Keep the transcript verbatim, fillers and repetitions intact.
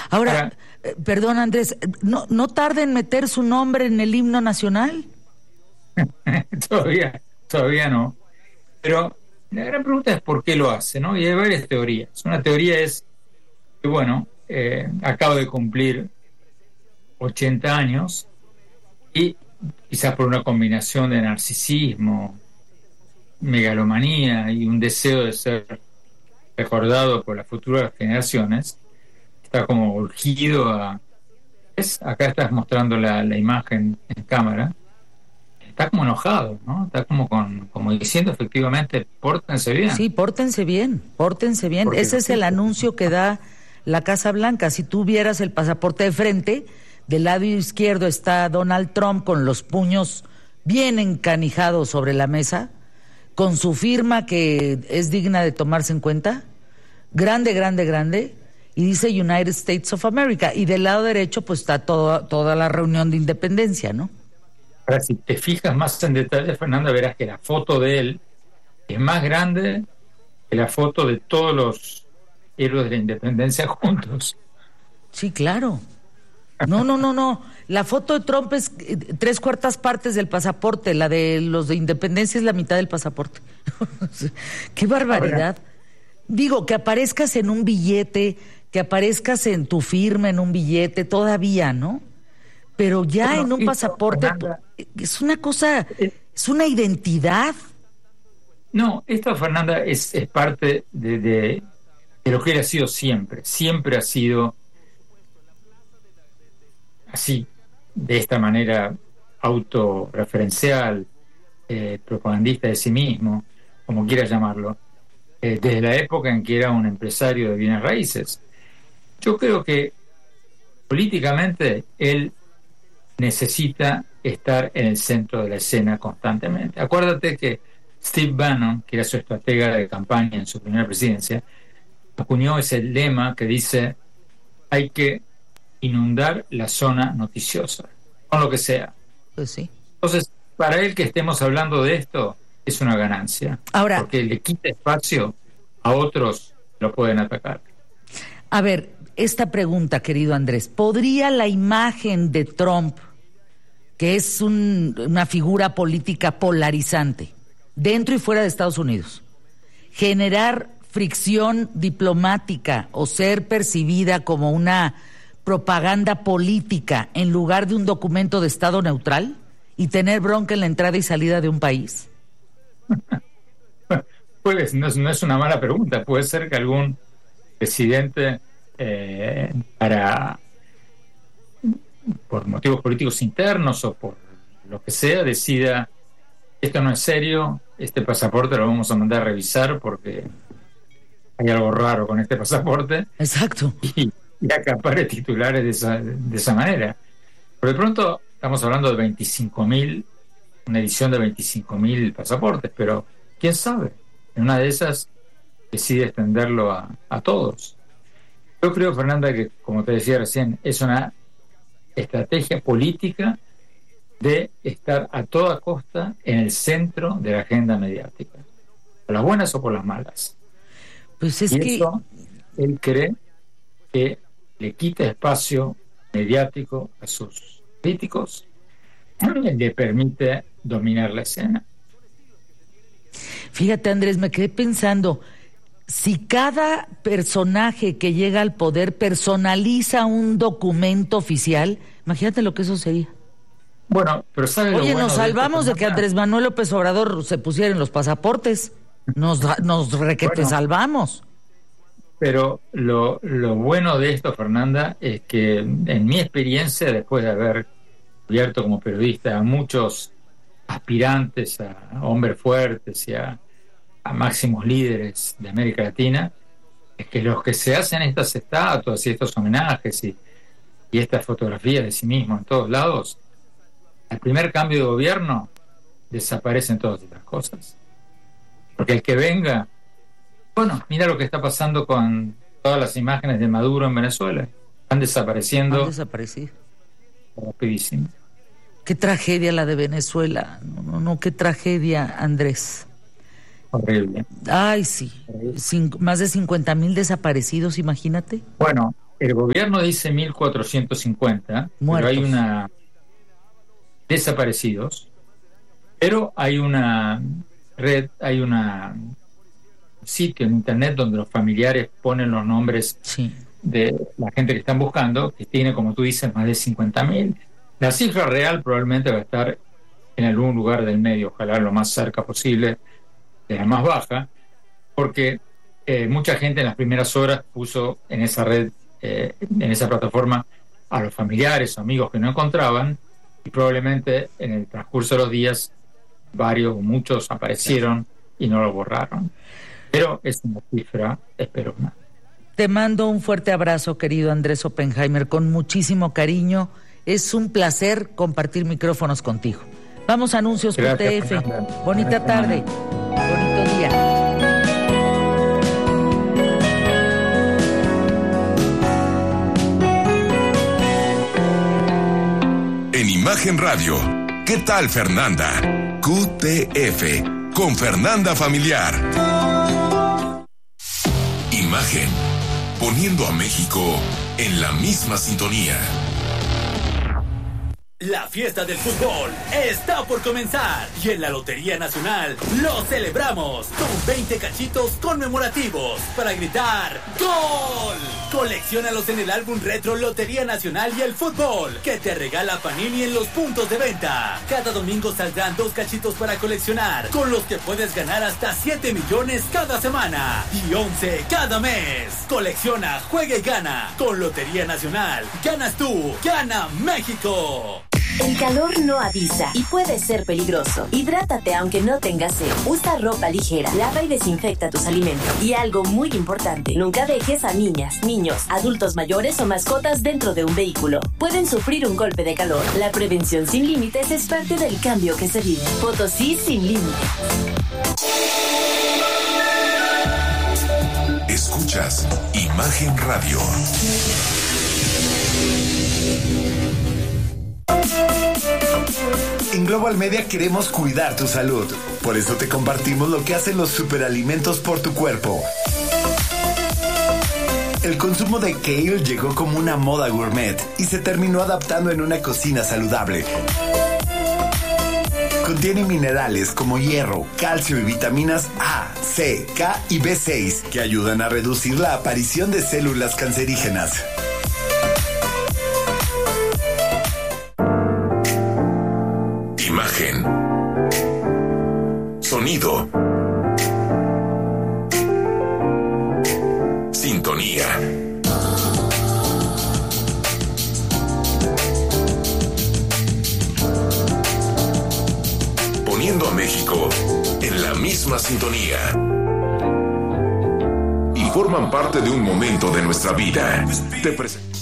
Ahora, Ahora eh, perdón Andrés, ¿no, no tarda en meter su nombre en el himno nacional? todavía, todavía no. Pero la gran pregunta es por qué lo hace, ¿no? Y hay varias teorías. Una teoría es que, bueno, eh, acaba de cumplir ochenta años y quizás por una combinación de narcisismo, megalomanía y un deseo de ser recordado por las futuras generaciones, está como urgido a... ¿Ves? Acá estás mostrando la, la imagen en cámara. Está como enojado, ¿no? Está como con, como diciendo efectivamente, pórtense bien. Sí, pórtense bien, pórtense bien. Porque Ese es el anuncio que da la Casa Blanca. Si tú vieras el pasaporte de frente, del lado izquierdo está Donald Trump con los puños bien encanijados sobre la mesa, con su firma que es digna de tomarse en cuenta, grande, grande, grande, y dice United States of America. Y del lado derecho pues está todo, toda la reunión de independencia, ¿no? Ahora, si te fijas más en detalle, Fernanda, verás que la foto de él es más grande que la foto de todos los héroes de la independencia juntos. Sí, claro. No, no, no, no. La foto de Trump es eh, tres cuartas partes del pasaporte. La de los de independencia es la mitad del pasaporte. Qué barbaridad. Digo, que aparezcas en un billete, que aparezcas en tu firma en un billete, todavía, ¿no? Pero ya Bueno, en un esto, pasaporte Fernanda, es una cosa, es, es una identidad. no, esto, Fernanda, es, es parte de, de, de lo que él ha sido siempre. Siempre ha sido así, de esta manera autorreferencial, eh, propagandista de sí mismo, como quieras llamarlo, eh, desde la época en que era un empresario de bienes raíces. Yo creo que políticamente él necesita estar en el centro de la escena constantemente. Acuérdate que Steve Bannon, que era su estratega de campaña en su primera presidencia, acuñó ese lema que dice: hay que inundar la zona noticiosa, con lo que sea. Pues sí. Entonces, para él que estemos hablando de esto es una ganancia, Ahora, porque le quita espacio a otros que lo pueden atacar. a ver, esta pregunta, querido Andrés, ¿podría la imagen de Trump, que es un, una figura política polarizante, dentro y fuera de Estados Unidos, generar fricción diplomática o ser percibida como una propaganda política en lugar de un documento de Estado neutral y tener bronca en la entrada y salida de un país? Pues no es, no es una mala pregunta. Puede ser que algún presidente, eh, para por motivos políticos internos o por lo que sea, decida: esto no es serio, este pasaporte lo vamos a mandar a revisar porque hay algo raro con este pasaporte. Exacto. Y, y acapare titulares de esa, de esa manera. Pero de pronto estamos hablando de veinticinco mil, una edición de veinticinco mil pasaportes, pero quién sabe, en una de esas decide extenderlo a, a todos. Yo creo, Fernanda, que, como te decía recién, es una estrategia política de estar a toda costa en el centro de la agenda mediática, por las buenas o por las malas. Pues es y que eso, él cree que le quita espacio mediático a sus críticos, le permite dominar la escena. Fíjate, Andrés, me quedé pensando, si cada personaje que llega al poder personaliza un documento oficial, imagínate lo que eso sería. Bueno, pero ¿sabes lo Oye, bueno nos de salvamos esto, de que Andrés Manuel López Obrador se pusiera en los pasaportes. Nos, nos requete Bueno, salvamos. Pero lo, lo bueno de esto, Fernanda, es que en mi experiencia, después de haber cubierto como periodista a muchos aspirantes a hombres fuertes y a, a máximos líderes de América Latina, es que los que se hacen estas estatuas y estos homenajes y, y estas fotografías de sí mismos en todos lados, al primer cambio de gobierno desaparecen todas estas cosas. Porque el que venga, bueno, mira lo que está pasando con todas las imágenes de Maduro en Venezuela, están desapareciendo. Han desaparecido. Rapidísimo. Qué tragedia la de Venezuela. No, no, no, qué tragedia, Andrés. Horrible. Ay, sí. Cin- más de cincuenta mil desaparecidos, imagínate. Bueno, el gobierno dice mil cuatrocientos cincuenta, muertos. Pero hay una desaparecidos, pero hay una red, hay una sitio en internet donde los familiares ponen los nombres sí. de la gente que están buscando, que tiene, como tú dices, más de cincuenta mil. La cifra real probablemente va a estar en algún lugar del medio, ojalá lo más cerca posible de la más baja, porque eh, mucha gente en las primeras horas puso en esa red, eh, en esa plataforma, a los familiares o amigos que no encontraban, y probablemente en el transcurso de los días varios o muchos aparecieron y no lo borraron. Pero es una cifra esperona. Te mando un fuerte abrazo, querido Andrés Oppenheimer, con muchísimo cariño. Es un placer compartir micrófonos contigo. Vamos a anuncios por T F. Bonita tarde, bonito día. En Imagen Radio, ¿qué tal, Fernanda? Q T F, con Fernanda Familiar. Imagen, poniendo a México en la misma sintonía. La fiesta del fútbol está por comenzar y en la Lotería Nacional lo celebramos con veinte cachitos conmemorativos para gritar ¡Gol! Colecciónalos en el álbum retro Lotería Nacional y el Fútbol que te regala Panini en los puntos de venta. Cada domingo saldrán dos cachitos para coleccionar, con los que puedes ganar hasta siete millones cada semana y once cada mes. Colecciona, juega y gana. Con Lotería Nacional, ganas tú, gana México. El calor no avisa y puede ser peligroso. Hidrátate aunque no tengas sed. Usa ropa ligera, lava y desinfecta tus alimentos. Y algo muy importante, nunca dejes a niñas, niños, adultos mayores o mascotas dentro de un vehículo. Pueden sufrir un golpe de calor. La prevención sin límites es parte del cambio que se vive. Potosí sin límites. Escuchas Imagen Radio. En Global Media queremos cuidar tu salud. Por eso te compartimos lo que hacen los superalimentos por tu cuerpo. El consumo de kale llegó como una moda gourmet y se terminó adaptando en una cocina saludable. Contiene minerales como hierro, calcio y vitaminas A, C, K y B seis que ayudan a reducir la aparición de células cancerígenas. Imagen. Sonido. Sintonía. Poniendo a México en la misma sintonía. Y forman parte de un momento de nuestra vida. Te presento.